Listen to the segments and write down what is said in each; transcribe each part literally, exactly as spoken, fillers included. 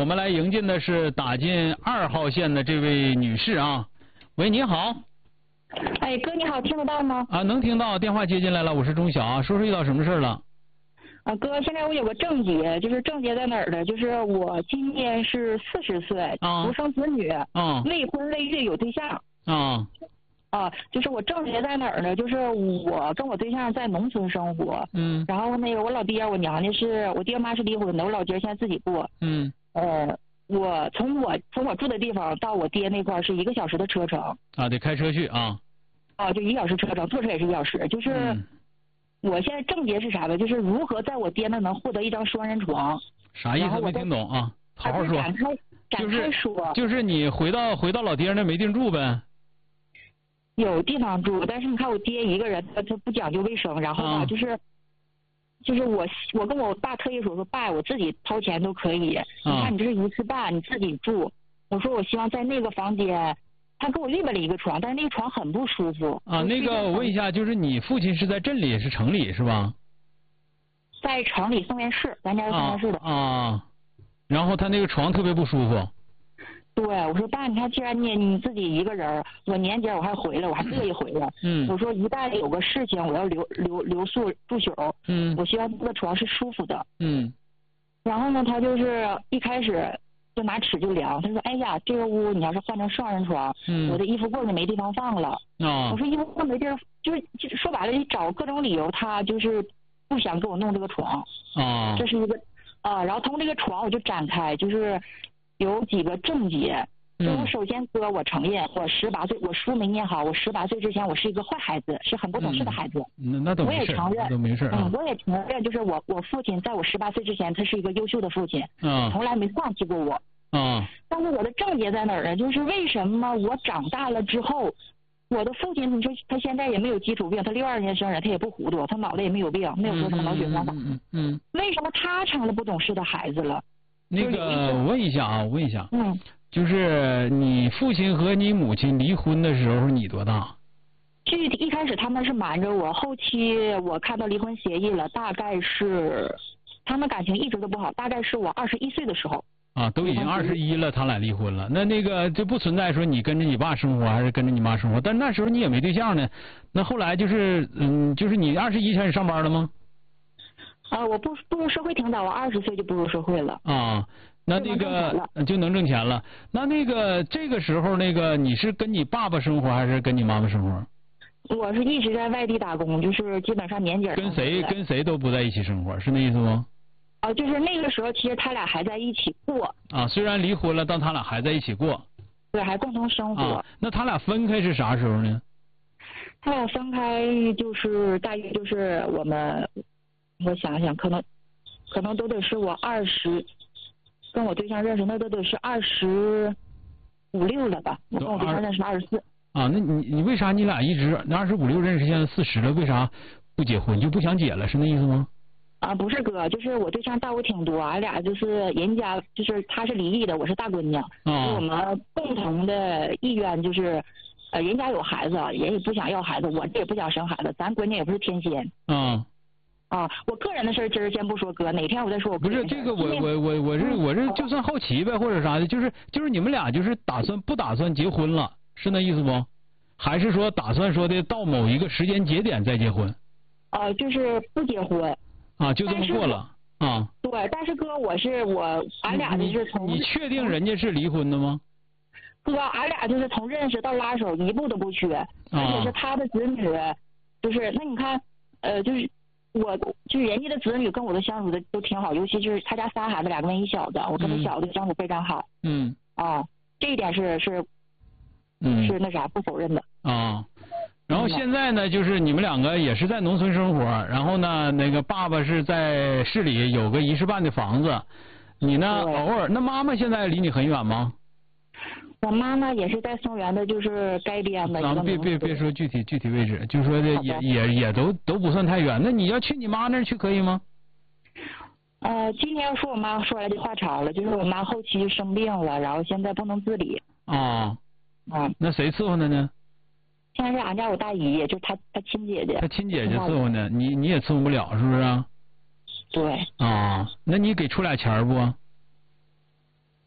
我们来迎进的是打进二号线的这位女士啊。喂，你好。 哎，哥你好，听得到吗？ 啊，能听到，电话接进来了，我是钟晓啊，说说遇到什么事了？ 啊，哥，现在我有个症结，就是症结在哪儿呢？就是我今年是四十岁， 啊， 独生子女， 啊， 未婚未育，有对象。 啊。 啊，就是我症结在哪儿呢？就是我跟我对象在农村生活， 嗯， 然后那个我老爹我娘家是我爹妈是离婚的，我老爹现在自己过， 嗯， 呃，我从我从我住的地方到我爹那块儿是一个小时的车程。 啊，得开车去啊。 啊，就一小时车程，坐车也是一小时，就是。嗯，我现在症结是啥吧？就是如何在我爹那能获得一张双人床。 啥意思？没听懂啊？好好说。 展开展开说。 就是就是你回到回到老爹那没地住呗？ 有地方住，但是你看我爹一个人，他他不讲究卫生，然后吧，啊、就是，就是我我跟我爸特意说说，爸，我自己掏钱都可以。啊、你看你这是一次半，你自己住。我说我希望在那个房间。他给我预备了一个床，但是那个床很不舒服。 啊，那个我问一下，就是你父亲是在镇里是城里是吧？ 在城里松原市，咱家是松原市的。 啊。啊然后他那个床特别不舒服。 对，我说爸，你看，既然你你自己一个人，我年节我还回来，我还乐意回来。嗯。我说一旦有个事情，我要留留留宿住宿。嗯。我希望这个床是舒服的。嗯。然后呢，他就是一开始。就拿尺就量，他说：“哎呀，这个屋你要是换成双人床，嗯、我的衣服柜就没地方放了。哦”我说：“衣服柜没地儿，就是就是说白了，你找各种理由，他就是不想给我弄这个床。”哦。这是一个啊，然后通过这个床，我就展开，就是有几个症结。嗯。我首先哥，我承认，我十八岁，我书没念好，我十八岁之前我是一个坏孩子，是很不懂事的孩子。 嗯、那那都没事。我也承认，都没事、啊。 嗯，我也承认，就是我我父亲在我十八岁之前，他是一个优秀的父亲。嗯。从来没放弃过我。嗯，但是我的症结在哪儿呢？就是为什么我长大了之后，我的父亲，你说他现在也没有基础病，他六二年生人，他也不糊涂，他脑袋也没有病，没有说什么脑血管啥。嗯嗯。为什么他成了不懂事的孩子了？ 那个，我问一下啊，我问一下。嗯。就是你父亲和你母亲离婚的时候，你多大？ 具体一开始他们是瞒着我，后期我看到离婚协议了，大概是他们感情一直都不好，大概是我二十一岁的时候。 啊，都已经二十一了，他俩离婚了。那那个就不存在说你跟着你爸生活还是跟着你妈生活，但那时候你也没对象呢。那后来就是嗯，就是你二十一开始上班了吗？ 啊，我不步入社会挺早，我二十岁就步入社会了。 啊，那那个就能挣钱了。那那个这个时候那个你是跟你爸爸生活还是跟你妈妈生活？ 我是一直在外地打工，就是基本上年节。 跟谁跟谁都不在一起生活，是那意思吗？ 啊，就是那个时候，其实他俩还在一起过。 啊，虽然离婚了，但他俩还在一起过。 对，还共同生活。 啊，那他俩分开是啥时候呢？ 他俩分开就是大约就是我们，我想想，可能可能都得是我二十，跟我对象认识那都得是二十五六了吧？我跟我对象认识二十四。 啊，那你你为啥你俩一直二十五六认识，现在四十了，为啥不结婚？就不想结了，是那意思吗？ 啊，不是哥，就是我对象大我挺多，俺俩就是人家就是他是离异的，我是大闺女，哦、我们共同的意愿就是，呃，人家有孩子，人也不想要孩子，我这也不想生孩子，咱闺女也不是天仙。嗯。啊，我个人的事今儿先不说哥，哪天我再说我个人。 不是这个我，我我我我是我是就算好奇呗，或者啥的，就是就是你们俩就是打算不打算结婚了，是那意思不？还是说打算说的到某一个时间节点再结婚？ 啊，就是不结婚。 啊，就这么过了啊？ 对，但是哥，我是我，俺俩就是从你确定人家是离婚的吗？ 哥，俺俩就是从认识到拉手一步都不缺，而且是他的子女，就是那你看，呃，就是我就是人家的子女跟我的相处的都挺好，尤其就是他家仨孩子，俩跟一小子，我跟他小子相处非常好。嗯。啊，这一点是是，嗯，是那啥不否认的。 啊。然后现在呢，就是你们两个也是在农村生活，然后呢，那个爸爸是在市里有个一室半的房子，你呢偶尔，那妈妈现在离你很远吗？ 我妈妈也是在松原的，就是该边的。 咱们别别别说具体具体位置，就说这也也也都都不算太远。那你要去你妈那儿去可以吗？ 呃，今天要说我妈说来的话长了，就是我妈后期生病了，然后现在不能自理。 啊。啊。那谁伺候她呢？ 现在是俺家我大姨，就是她她亲姐姐。 她亲姐姐伺候呢，你你也伺候不了，是不是？ 对。 啊，那你给出俩钱不？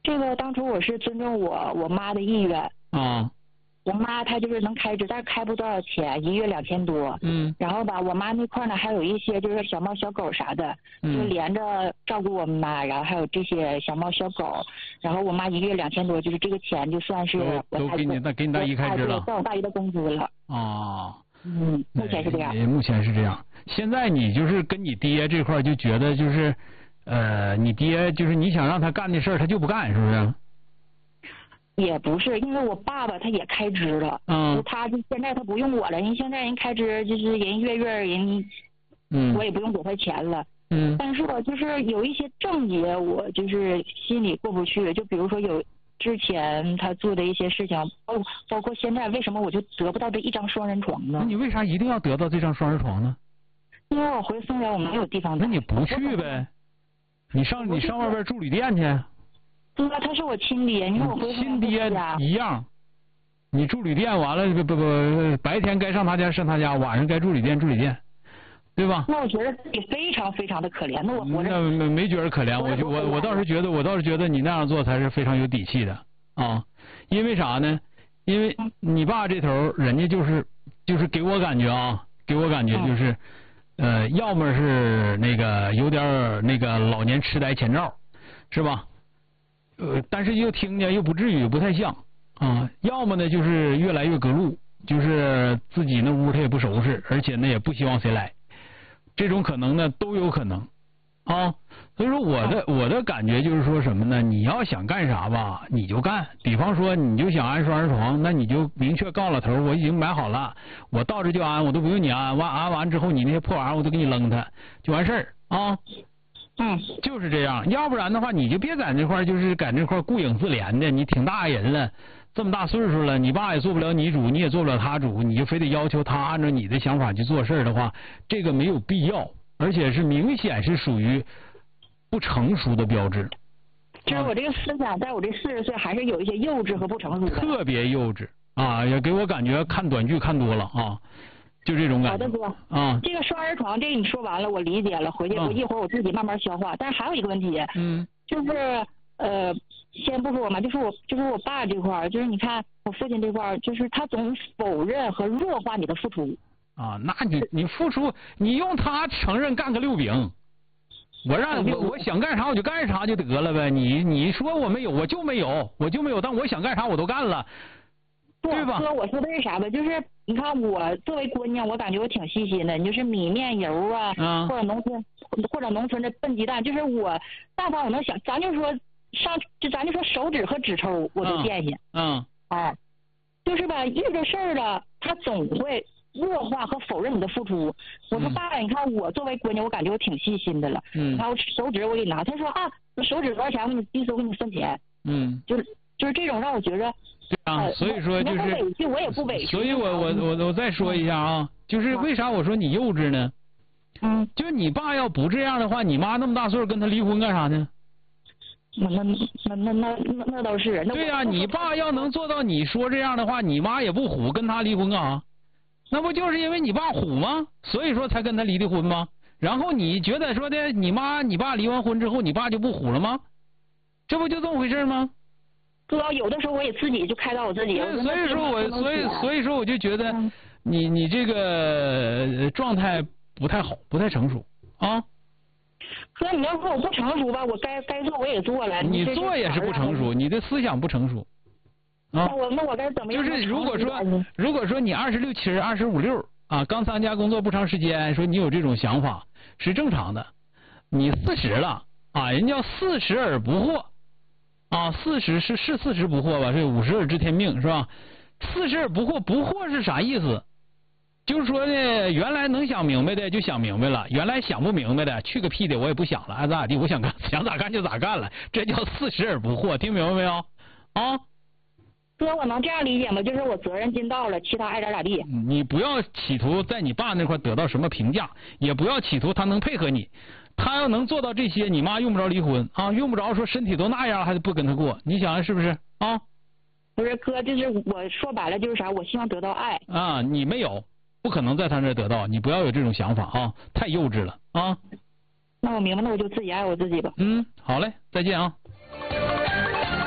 这个当初我是尊重我我妈的意愿。 啊。 我妈她就是能开支，但是开不多少钱，一月两千多。 嗯。 然后吧，我妈那块呢还有一些就是小猫小狗啥的， 嗯、 就连着照顾我们妈，然后还有这些小猫小狗，然后我妈一个月两千多，就是这个钱就算是我都给你那给你大姨开支了， 算我大姨的工资了。 啊。 嗯，目前是这样。 目前是这样。现在你就是跟你爹这块就觉得就是，呃，你爹就是你想让他干的事儿他就不干，是不是？ 也不是，因为我爸爸他也开支了， 嗯， 他就现在他不用我了，人现在人开支就是人月月人， 嗯， 我也不用给他钱了， 嗯， 但是我就是有一些症结，我就是心里过不去，就比如说有之前他做的一些事情，包包括现在为什么我就得不到这一张双人床呢？ 那你为啥一定要得到这张双人床呢？ 因为我回松原我没有地方。 那你不去呗？你上你上外边住旅店去。 对啊，他是我亲爹，你说我回亲爹一样，你住旅店完了不不不，白天该上他家上他家，晚上该住旅店住旅店，对吧？ 那我觉得自己非常非常的可怜，那我活着那没没觉得可怜，我就我我倒是觉得我倒是觉得你那样做才是非常有底气的啊，因为啥呢？因为你爸这头人家就是就是给我感觉啊，给我感觉就是，呃，要么是那个有点那个老年痴呆前兆，是吧？呃，但是又听着又不至于不太像啊，要么呢就是越来越隔路，就是自己那屋他也不收拾，而且呢也不希望谁来，这种可能呢都有可能啊。所以说我的我的感觉就是说什么呢？你要想干啥吧，你就干。比方说你就想安双人床，那你就明确告老头，我已经买好了，我到这就安，我都不用你安，完安完之后你那些破玩意儿我都给你扔它，就完事儿啊。 嗯， 就是这样，要不然的话，你就别在那块就是在那块顾影自怜的。你挺大人了，这么大岁数了，你爸也做不了你主，你也做不了他主，你就非得要求他按照你的想法去做事的话，这个没有必要，而且是明显是属于不成熟的标志。 就是我这个思想，在我这四十岁还是有一些幼稚和不成熟的。 特别幼稚啊，也给我感觉看短剧看多了啊。就这种感觉。 好的哥， 啊， 这个双人床，这个你说完了，我理解了，回去我一会儿我自己慢慢消化。但是还有一个问题， 嗯， 就是呃，先不说我嘛，就是我就是我爸这块儿，就是你看我父亲这块儿，就是他总否认和弱化你的付出。 啊，那你你付出，你用他承认干个六饼，我让我我想干啥我就干啥就得了呗。你你说我没有，我就没有，我就没有，但我想干啥我都干了。对吧？ 哥，我说的是啥吧？就是你看我作为姑娘，我感觉我挺细心的。你就是米面油啊， 嗯、 或者农村或者农村的笨鸡蛋，就是我但凡我能想，咱就说上就咱就说手指和指抽我都惦记。 嗯。 哎，就是吧，遇着事儿了，他总会弱化和否认你的付出。我说爸，你看我作为姑娘，我感觉我挺细心的了。 嗯。 然后手指我给你拿，他说啊，手指多少钱？我给你第一次我给你分钱。 嗯。 就是就是这种让我觉着。 对啊，所以说就是， 委屈我也不委屈。 所以我我我我再说一下啊，就是为啥我说你幼稚呢？ 嗯， 就你爸要不这样的话，你妈那么大岁数跟他离婚干啥呢？ 那那那那那那那倒是。 对呀、啊，你爸要能做到你说这样的话，你妈也不虎，跟他离婚干啥？那不就是因为你爸虎吗？所以说才跟他离的婚吗？然后你觉得说的你妈你爸离完婚之后，你爸就不虎了吗？这不就这么回事吗？ 哥，有的时候我也自己就开导我自己。 所以说我，所以所以说我就觉得你，你你这个状态不太好，不太成熟啊。 哥，你要说我不成熟吧，我该该做我也做了。 你做也是不成熟，你的思想不成熟。啊。 那我那我该怎么样？ 就是如果说如果说你二十六七、二十五六啊，刚参加工作不长时间，说你有这种想法是正常的。你四十了啊，人叫四十而不惑。啊，四十是是四十不惑吧？这五十而知天命是吧？四十而不惑，不惑是啥意思？就是说呢，原来能想明白的就想明白了，原来想不明白的去个屁的，我也不想了，爱咋咋地，我想干想咋干就咋干了，这叫四十而不惑，听明白没有？啊？ 哥，我能这样理解吗？就是我责任尽到了，其他爱咋咋地。 你不要企图在你爸那块得到什么评价，也不要企图他能配合你。他要能做到这些，你妈用不着离婚啊，用不着说身体都那样还不跟他过，你想想是不是啊？ 不是哥，就是我说白了就是啥，我希望得到爱啊，你没有，不可能在他那得到，你不要有这种想法啊，太幼稚了啊。 那我明白，那我就自己爱我自己吧。 嗯，好嘞，再见啊。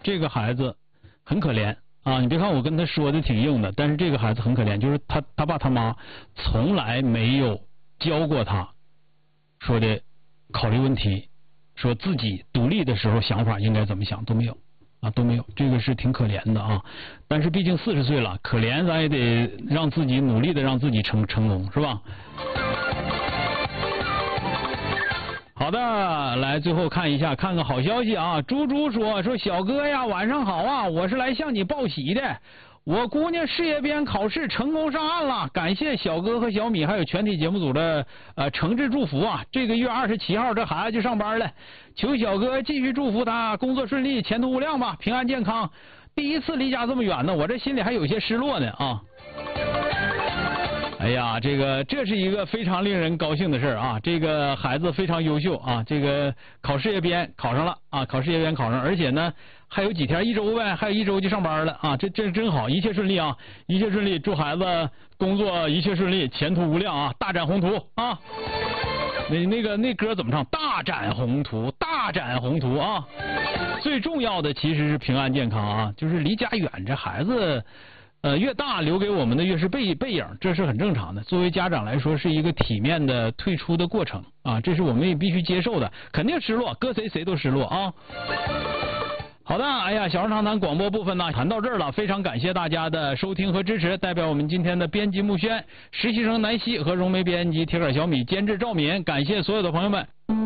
这个孩子很可怜啊！你别看我跟他说的挺硬的，但是这个孩子很可怜，就是他他爸他妈从来没有教过他说的考虑问题，说自己独立的时候想法应该怎么想都没有啊，都没有，这个是挺可怜的啊。但是毕竟四十岁了，可怜咱也得让自己努力的让自己成成功，是吧？好的，来最后看一下，看个好消息啊！猪猪说说小哥呀，晚上好啊，我是来向你报喜的。我姑娘事业编考试成功上岸了，感谢小哥和小米还有全体节目组的呃诚挚祝福啊！这个月二十七号这孩子就上班了，求小哥继续祝福他工作顺利，前途无量吧，平安健康。第一次离家这么远呢，我这心里还有些失落呢啊！哎呀，这个这是一个非常令人高兴的事啊！这个孩子非常优秀啊，这个考事业编考上了啊，考事业编考上，而且呢还有几天，一周呗，还有一周就上班了啊！这这真好，一切顺利啊，一切顺利，祝孩子工作一切顺利，前途无量啊，大展宏图啊！那那个那歌怎么唱？大展宏图，大展宏图啊！最重要的其实是平安健康啊，就是离家远，这孩子。呃，越大留给我们的越是背背影，这是很正常的。作为家长来说，是一个体面的退出的过程啊，这是我们也必须接受的，肯定失落，搁谁谁都失落啊。好的，哎呀，小儿长谈广播部分呢，谈到这儿了，非常感谢大家的收听和支持。代表我们今天的编辑木轩、实习生南希和融媒编辑铁杆小米、监制赵敏，感谢所有的朋友们。